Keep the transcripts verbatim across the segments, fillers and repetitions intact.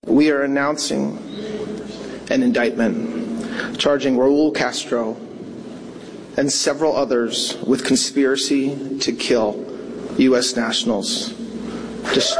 We are announcing an indictment charging Raul Castro and several others with conspiracy to kill U S nationals. Just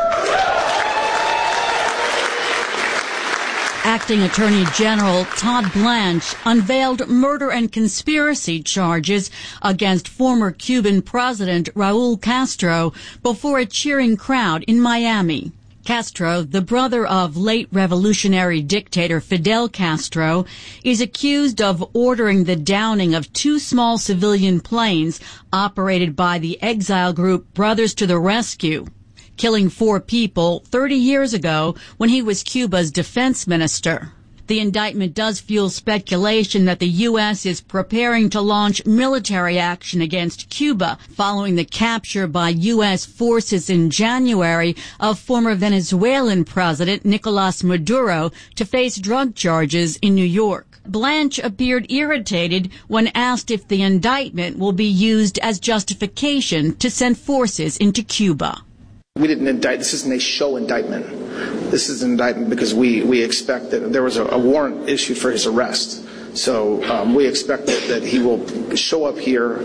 Acting Attorney General Todd Blanche unveiled murder and conspiracy charges against former Cuban President Raul Castro before a cheering crowd in Miami. Castro, the brother of late revolutionary dictator Fidel Castro, is accused of ordering the downing of two small civilian planes operated by the exile group Brothers to the Rescue, killing four people thirty years ago when he was Cuba's defense minister. The indictment does fuel speculation that the U S is preparing to launch military action against Cuba following the capture by U S forces in January of former Venezuelan President Nicolas Maduro to face drug charges in New York. Blanche appeared irritated when asked if the indictment will be used as justification to send forces into Cuba. We didn't indict. This isn't a show indictment. This is an indictment because we, we expect that there was a, a warrant issued for his arrest. So um, we expect that, that he will show up here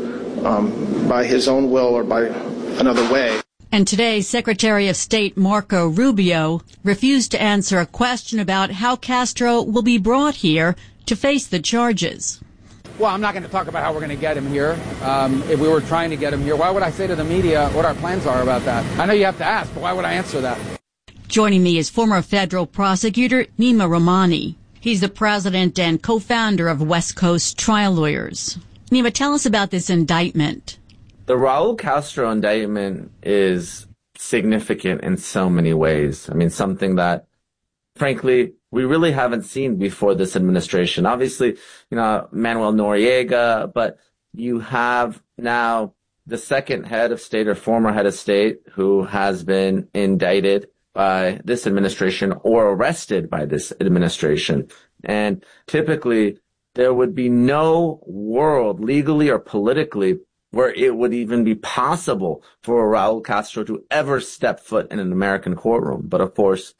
um, by his own will or by another way. And today, Secretary of State Marco Rubio refused to answer a question about how Castro will be brought here to face the charges. Well, I'm not going to talk about how we're going to get him here. Um, if we were trying to get him here, why would I say to the media what our plans are about that? I know you have to ask, but why would I answer that? Joining me is former federal prosecutor Nima Rahmani. He's the president and co-founder of West Coast Trial Lawyers. Nima, tell us about this indictment. The Raul Castro indictment is significant in so many ways. I mean, something that, frankly, we really haven't seen before this administration. Obviously, you know, Manuel Noriega, but you have now the second head of state or former head of state who has been indicted by this administration or arrested by this administration. And typically, there would be no world, legally or politically, where it would even be possible for Raul Castro to ever step foot in an American courtroom. But of course,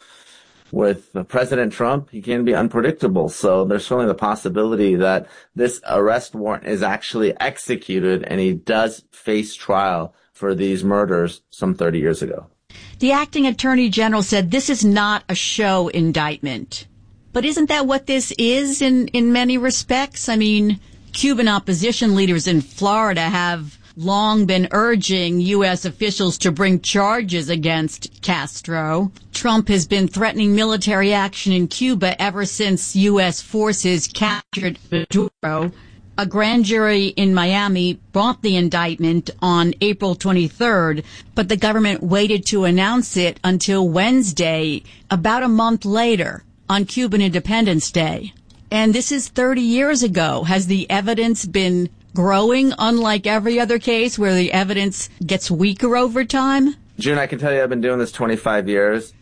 with President Trump, he can be unpredictable. So there's certainly the possibility that this arrest warrant is actually executed and he does face trial for these murders some thirty years ago. The acting attorney general said this is not a show indictment. But isn't that what this is in, in many respects? I mean, Cuban opposition leaders in Florida have long been urging U S officials to bring charges against Castro. Trump has been threatening military action in Cuba ever since U S forces captured Maduro. A grand jury in Miami brought the indictment on April twenty-third, but the government waited to announce it until Wednesday, about a month later, on Cuban Independence Day. And this is thirty years ago. Has the evidence been growing, unlike every other case where the evidence gets weaker over time? June, I can tell you I've been doing this twenty-five years.